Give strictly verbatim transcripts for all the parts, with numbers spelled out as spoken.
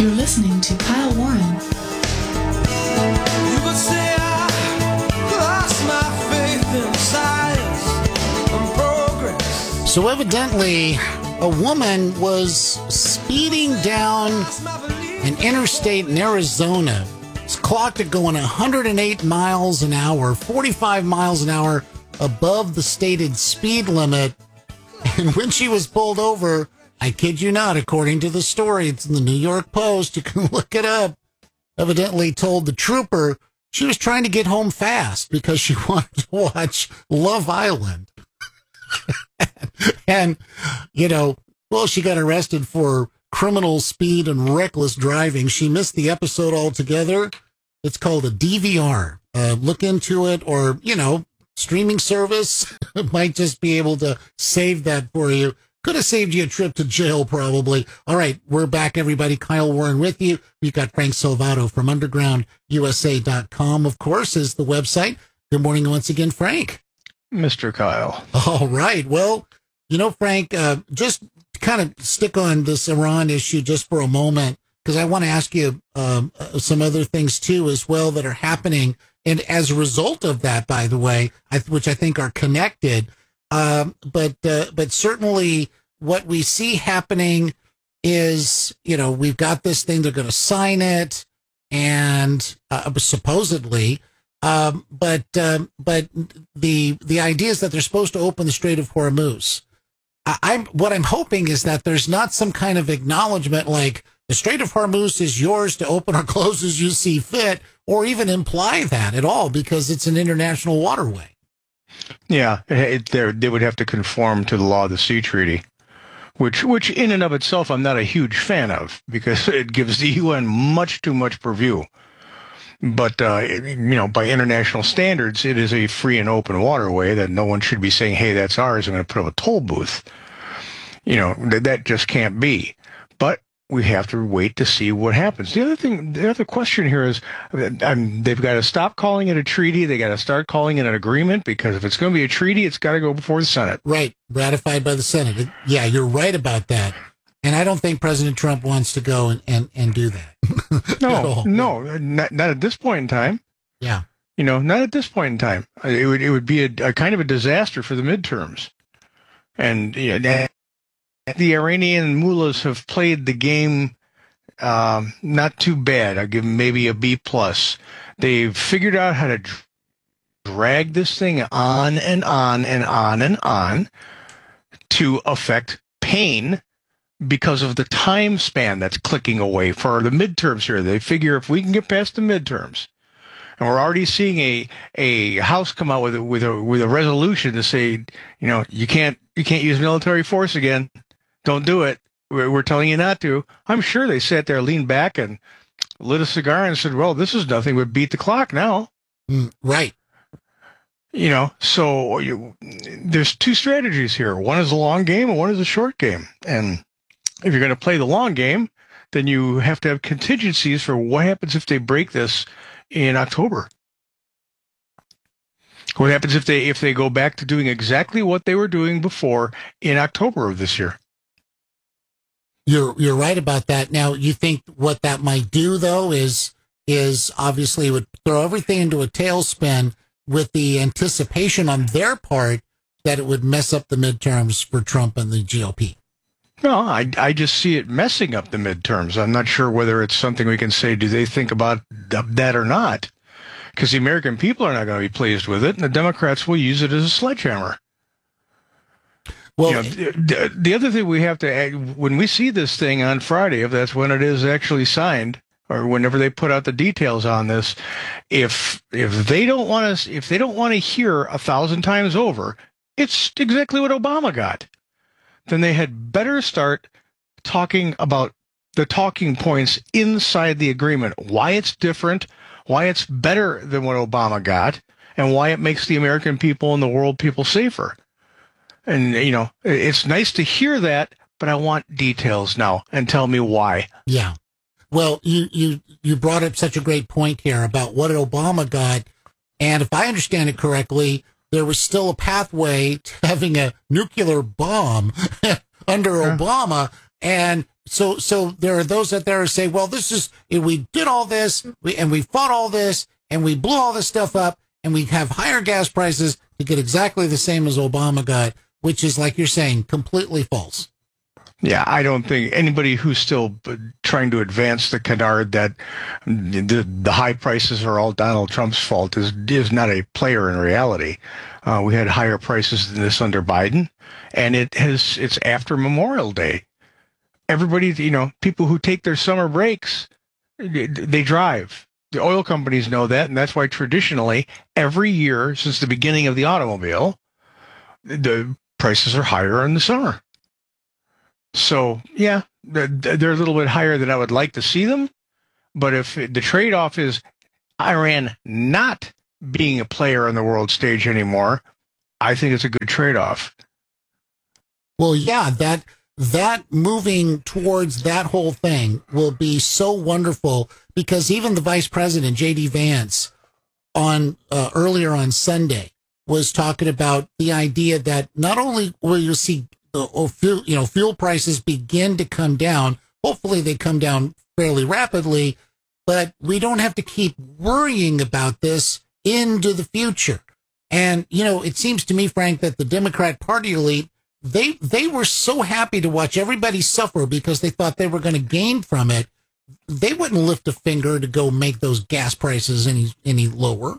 You're listening to Kyle Warren. You could say I lost my faith in science and progress. So evidently, a woman was speeding down an interstate in Arizona. It's clocked at going one hundred eight miles an hour, forty-five miles an hour above the stated speed limit. And when she was pulled over, I kid you not, according to the story, it's in the New York Post, you can look it up, evidently told the trooper she was trying to get home fast because she wanted to watch Love Island. And, you know, well, she got arrested for criminal speed and reckless driving. She missed the episode altogether. It's called a D V R. Uh, look into it, or, you know, streaming service might just be able to save that for you. Could have saved you a trip to jail, probably. All right, we're back, everybody. Kyle Warren with you. We've got Frank Salvato from underground U S A dot com, of course, is the website. Good morning once again, Frank. Mister Kyle. All right. Well, you know, Frank, uh, just kind of stick on this Iran issue just for a moment, because I want to ask you um, uh, some other things, too, as well, that are happening. And as a result of that, by the way, I, which I think are connected, Um, but, uh, but certainly what we see happening is, you know, we've got this thing, they're going to sign it, and, uh, supposedly, um, but, um, but the, the idea is that they're supposed to open the Strait of Hormuz. I, I'm, what I'm hoping is that there's not some kind of acknowledgement like the Strait of Hormuz is yours to open or close as you see fit, or even imply that at all, because it's an international waterway. Yeah, it, they would have to conform to the Law of the Sea Treaty, which, which in and of itself, I'm not a huge fan of, because it gives the U N much too much purview. But, uh, you know, by international standards, it is a free and open waterway that no one should be saying, hey, that's ours, I'm going to put up a toll booth. You know, that, that just can't be. But we have to wait to see what happens. The other thing, the other question here is, um, they've got to stop calling it a treaty. They got to start calling it an agreement, because if it's going to be a treaty, it's got to go before the Senate. Right. Ratified by the Senate. Yeah, you're right about that. And I don't think President Trump wants to go and, and, and do that. No, no, not, not at this point in time. Yeah. You know, not at this point in time. It would, it would be a, a kind of a disaster for the midterms. And, you know, the Iranian mullahs have played the game um, not too bad. I'll give them maybe a B plus. They've figured out how to dr- drag this thing on and on and on and on to affect pain because of the time span that's clicking away for the midterms here. They figure if we can get past the midterms, and we're already seeing a a House come out with a, with a with a resolution to say, you know, you can't you can't use military force again. Don't do it. We're telling you not to. I'm sure they sat there, leaned back, and lit a cigar and said, well, this is nothing but beat the clock now. Mm, right. You know, so you, there's two strategies here. One is a long game and one is a short game. And if you're going to play the long game, then you have to have contingencies for what happens if they break this in October. What happens if they if they go back to doing exactly what they were doing before in October of this year? You're you're right about that. Now, you think what that might do, though, is is obviously would throw everything into a tailspin with the anticipation on their part that it would mess up the midterms for Trump and the G O P. No, I, I just see it messing up the midterms. I'm not sure whether it's something we can say, do they think about that or not? Because the American people are not going to be pleased with it, and the Democrats will use it as a sledgehammer. Well, you know, the, the other thing we have to add, when we see this thing on Friday, if that's when it is actually signed, or whenever they put out the details on this, if if they don't want to, if they don't want to hear a thousand times over, it's exactly what Obama got. Then they had better start talking about the talking points inside the agreement, why it's different, why it's better than what Obama got, and why it makes the American people and the world people safer. And, you know, it's nice to hear that, but I want details now, and tell me why. Yeah. Well, you, you, you brought up such a great point here about what Obama got. And if I understand it correctly, there was still a pathway to having a nuclear bomb under yeah. Obama. And So, so there are those out there who say, well, this is, we did all this we, and we fought all this and we blew all this stuff up and we have higher gas prices to get exactly the same as Obama got, which is, like you're saying, completely false. Yeah, I don't think anybody who's still trying to advance the canard that the, the high prices are all Donald Trump's fault is is not a player in reality. Uh, we had higher prices than this under Biden, and it has it's after Memorial Day. Everybody, you know, people who take their summer breaks, they drive. The oil companies know that, and that's why traditionally every year since the beginning of the automobile, the prices are higher in the summer. So, yeah, they're, they're a little bit higher than I would like to see them. But if the trade-off is Iran not being a player on the world stage anymore, I think it's a good trade-off. Well, yeah, that that moving towards that whole thing will be so wonderful because even the vice president, J D Vance, on uh, earlier on Sunday was talking about the idea that not only will you see the fuel, you know, fuel prices begin to come down. Hopefully they come down fairly rapidly, but we don't have to keep worrying about this into the future. And, you know, it seems to me, Frank, that the Democrat Party elite, they, they were so happy to watch everybody suffer because they thought they were going to gain from it. They wouldn't lift a finger to go make those gas prices any, any lower.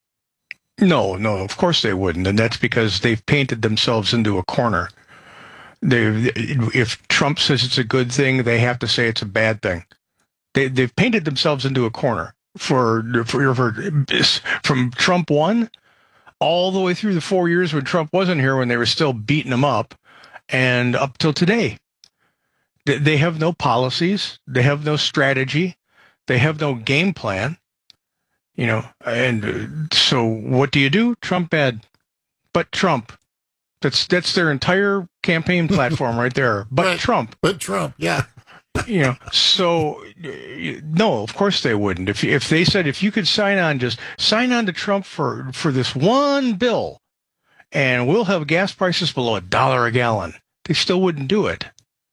No, no, of course they wouldn't. And that's because they've painted themselves into a corner. They, if Trump says it's a good thing, they have to say it's a bad thing. They, they've painted themselves into a corner for, for, for from Trump one all the way through the four years when Trump wasn't here, when they were still beating him up, and up till today. They, they have no policies. They have no strategy. They have no game plan. You know, and so what do you do? Trump bad, but Trump. That's that's their entire campaign platform right there. But right. Trump. But Trump, yeah. You know, so no, of course they wouldn't. If if they said if you could sign on, just sign on to Trump for, for this one bill, and we'll have gas prices below a dollar a gallon, they still wouldn't do it.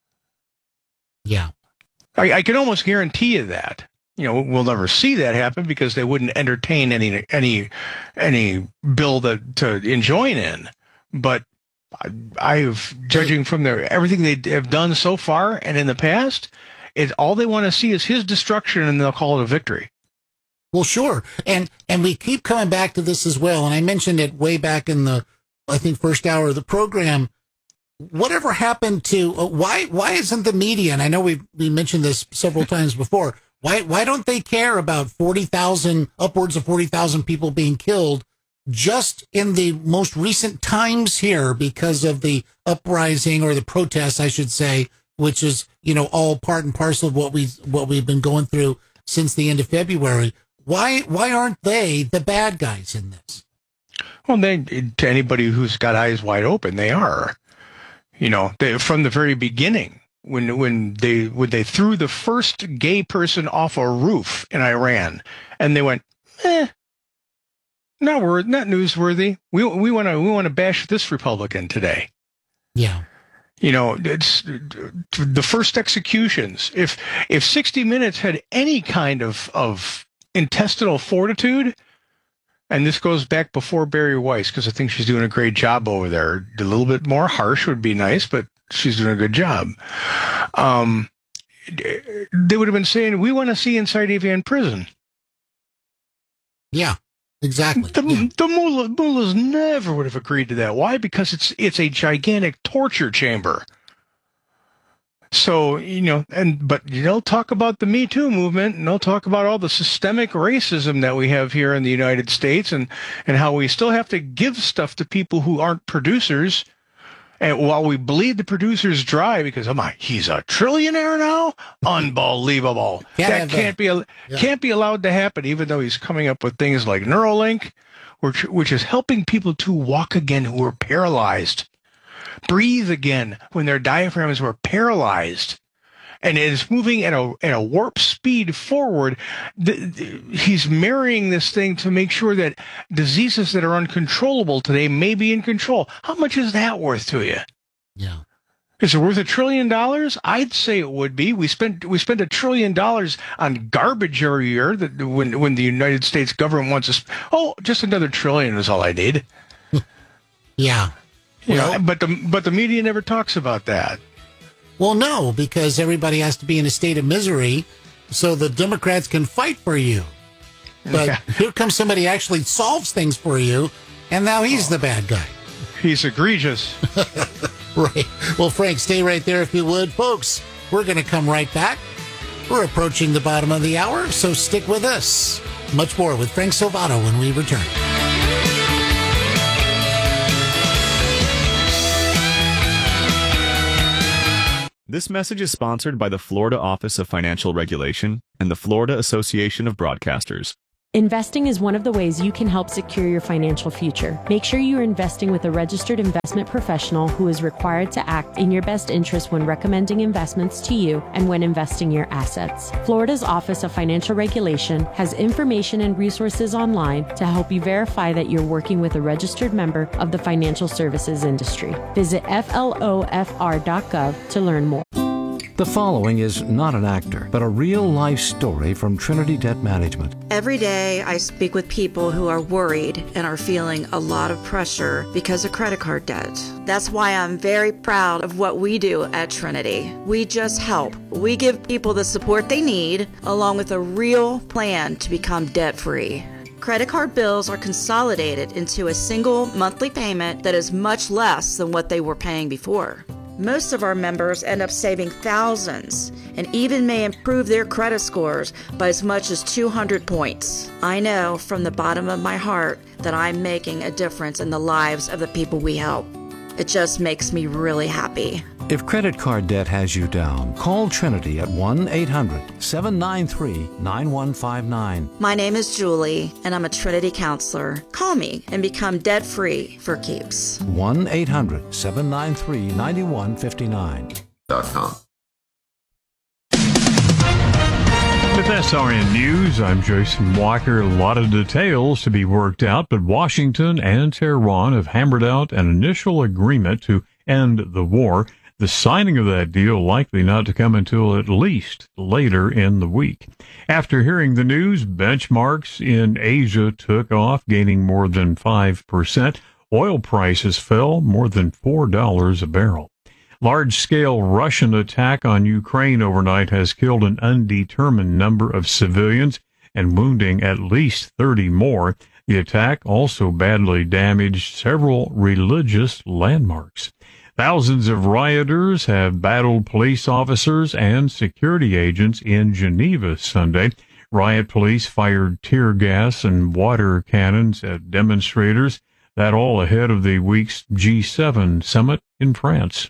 Yeah, I, I can almost guarantee you that. You know, we'll never see that happen because they wouldn't entertain any any any bill that to enjoin in. But I've, judging from their everything they have done so far and in the past, it all they want to see is his destruction, and they'll call it a victory. Well, sure, and and we keep coming back to this as well. And I mentioned it way back in the, I think, first hour of the program. Whatever happened to uh, why why isn't the media? And I know we we mentioned this several times before. Why why don't they care about forty thousand, upwards of forty thousand people being killed just in the most recent times here because of the uprising or the protests, I should say, which is, you know, all part and parcel of what we what we've been going through since the end of February. Why why aren't they the bad guys in this? Well, they, to anybody who's got eyes wide open, they are. You know, they, from the very beginning, when when they when they threw the first gay person off a roof in Iran, and they went, eh. Not word, not newsworthy. We we want to we want to bash this Republican today. Yeah, you know, it's the first executions. If if sixty minutes had any kind of of intestinal fortitude, and this goes back before Barry Weiss, because I think she's doing a great job over there. A little bit more harsh would be nice, but she's doing a good job. Um, they would have been saying, "We want to see inside Evian prison." Yeah. Exactly. The, yeah. the mullah, mullahs never would have agreed to that. Why? Because it's it's a gigantic torture chamber. So, you know, and but they'll talk about the Me Too movement, and they'll talk about all the systemic racism that we have here in the United States, and, and how we still have to give stuff to people who aren't producers. And while we bleed the producers dry because, oh my, he's a trillionaire now? Unbelievable. Can't that can't be yeah. can't be allowed to happen, even though he's coming up with things like Neuralink, which, which is helping people to walk again who are paralyzed, breathe again when their diaphragms were paralyzed. And it is moving at a at a warp speed forward. The, the, he's marrying this thing to make sure that diseases that are uncontrollable today may be in control. How much is that worth to you? Yeah. Is it worth a trillion dollars? I'd say it would be. We spent we spend a trillion dollars on garbage every year. That when when the United States government wants us, oh, just another trillion is all I need. Yeah. You Well, know, but the but the media never talks about that. well, no, because everybody has to be in a state of misery so the Democrats can fight for you. But Yeah. here comes somebody who actually solves things for you, and now he's the bad guy. He's egregious. Right. Well, Frank, stay right there if you would. Folks, we're going to come right back. We're approaching the bottom of the hour, so stick with us. Much more with Frank Salvato when we return. This message is sponsored by the Florida Office of Financial Regulation and the Florida Association of Broadcasters. Investing is one of the ways you can help secure your financial future. Make sure you are investing with a registered investment professional who is required to act in your best interest when recommending investments to you and when investing your assets. Florida's Office of Financial Regulation has information and resources online to help you verify that you're working with a registered member of the financial services industry. Visit F L O F R dot gov to learn more. The following is not an actor, but a real-life story from Trinity Debt Management. Every day I speak with people who are worried and are feeling a lot of pressure because of credit card debt. That's why I'm very proud of what we do at Trinity. We just help. We give people the support they need, along with a real plan to become debt-free. Credit card bills are consolidated into a single monthly payment that is much less than what they were paying before. Most of our members end up saving thousands and even may improve their credit scores by as much as two hundred points. I know from the bottom of my heart that I'm making a difference in the lives of the people we help. It just makes me really happy. If credit card debt has you down, call Trinity at one eight hundred seven nine three nine one five nine. My name is Julie, and I'm a Trinity counselor. Call me and become debt-free for keeps. one eight hundred seven nine three nine one five nine. With S R N News, I'm Jason Walker. A lot of details to be worked out, but Washington and Tehran have hammered out an initial agreement to end the war. The signing of that deal likely not to come until at least later in the week. After hearing the news, benchmarks in Asia took off, gaining more than five percent. Oil prices fell more than four dollars a barrel. Large-scale Russian attack on Ukraine overnight has killed an undetermined number of civilians and wounding at least thirty more. The attack also badly damaged several religious landmarks. Thousands of rioters have battled police officers and security agents in Geneva Sunday. Riot police fired tear gas and water cannons at demonstrators, that all ahead of the week's G seven summit in France.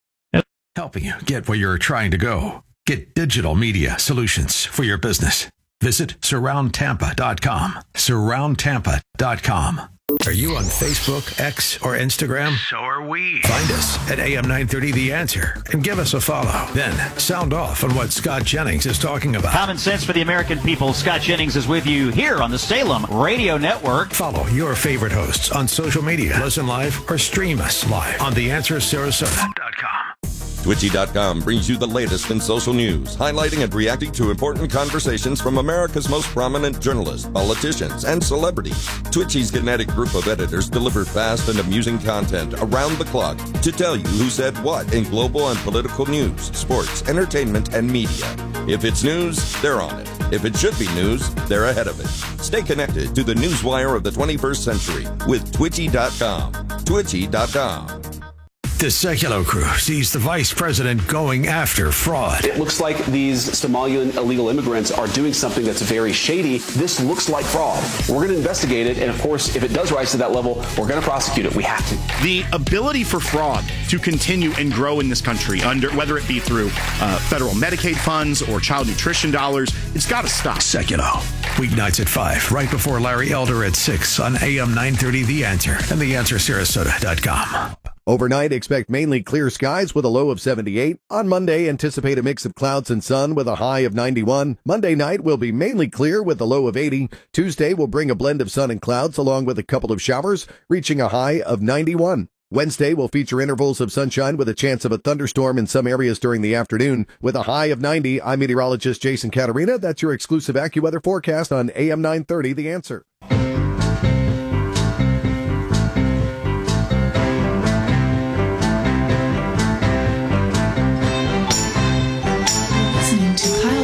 Helping you get where you're trying to go. Get digital media solutions for your business. Visit surround tampa dot com. surround tampa dot com. Are you on Facebook, X, or Instagram? So are we. Find us at A M nine thirty The Answer and give us a follow. Then sound off on what Scott Jennings is talking about. Common sense for the American people. Scott Jennings is with you here on the Salem Radio Network. Follow your favorite hosts on social media. Listen live or stream us live on the answer sarasota dot com. Twitchy dot com brings you the latest in social news, highlighting and reacting to important conversations from America's most prominent journalists, politicians, and celebrities. Twitchy's kinetic group of editors deliver fast and amusing content around the clock to tell you who said what in global and political news, sports, entertainment, and media. If it's news, they're on it. If it should be news, they're ahead of it. Stay connected to the newswire of the twenty-first century with Twitchy dot com. Twitchy dot com. The Sekulow crew sees the vice president going after fraud. It looks like these Somalian illegal immigrants are doing something that's very shady. This looks like fraud. We're going to investigate it. And of course, if it does rise to that level, we're going to prosecute it. We have to. The ability for fraud to continue and grow in this country, under whether it be through uh, federal Medicaid funds or child nutrition dollars, it's got to stop. Sekulow. Weeknights at five, right before Larry Elder at six on A M nine thirty The Answer and the answer sarasota dot com. Overnight, expect mainly clear skies with a low of seventy-eight. On Monday, anticipate a mix of clouds and sun with a high of ninety-one. Monday night will be mainly clear with a low of eighty. Tuesday will bring a blend of sun and clouds along with a couple of showers, reaching a high of ninety-one. Wednesday will feature intervals of sunshine with a chance of a thunderstorm in some areas during the afternoon with a high of ninety. I'm meteorologist Jason Caterina. That's your exclusive AccuWeather forecast on A M nine thirty, The Answer.